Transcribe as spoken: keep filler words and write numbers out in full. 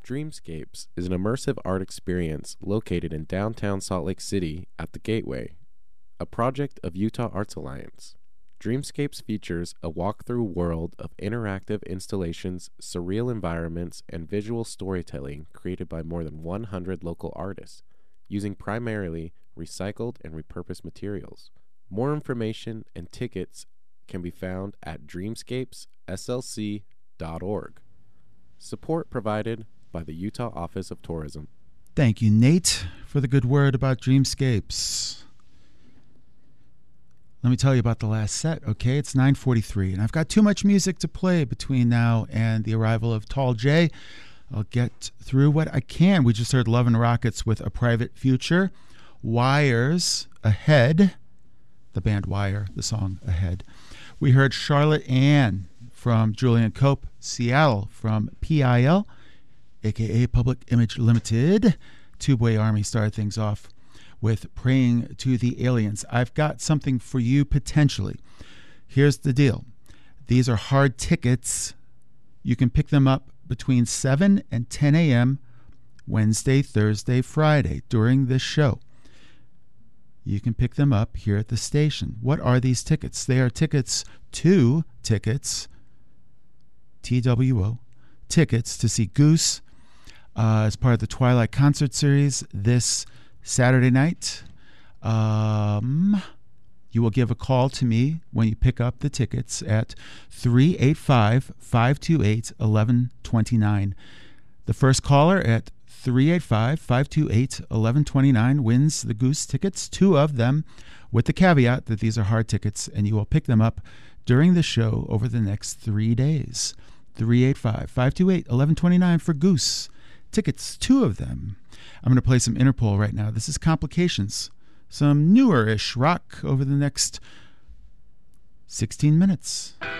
Dreamscapes is an immersive art experience located in downtown Salt Lake City at the Gateway, a project of Utah Arts Alliance. Dreamscapes features a walk-through world of interactive installations, surreal environments, and visual storytelling created by more than one hundred local artists, using primarily recycled and repurposed materials. More information and tickets can be found at dreamscapes s l c dot org. Support provided by the Utah Office of Tourism. Thank you, Nate, for the good word about Dreamscapes. Let me tell you about the last set, okay? It's nine forty-three, and I've got too much music to play between now and the arrival of Tall J. I'll get through what I can. We just heard Love and Rockets with A Private Future. Wires, Ahead. The band Wire, the song Ahead. We heard Charlotte Ann from Julian Cope, Seattle from P I L, a k a. Public Image Limited. Tubeway Army started things off with Praying to the Aliens. I've got something for you potentially. Here's the deal. These are hard tickets. You can pick them up between seven and ten a.m. Wednesday, Thursday, Friday during this show. You can pick them up here at the station. What are these tickets? They are tickets to tickets, T W O, tickets to see Goose uh, as part of the Twilight Concert Series this Saturday night. Um, you will give a call to me when you pick up the tickets at three eight five, five two eight, one one two nine. The first caller at three eight five, five two eight, one one two nine wins the Goose tickets, two of them, with the caveat that these are hard tickets, and you will pick them up during the show over the next three days. three eight five, five two eight, one one two nine for Goose tickets, two of them. I'm going to play some Interpol right now. This is Complications, some newer-ish rock over the next sixteen minutes.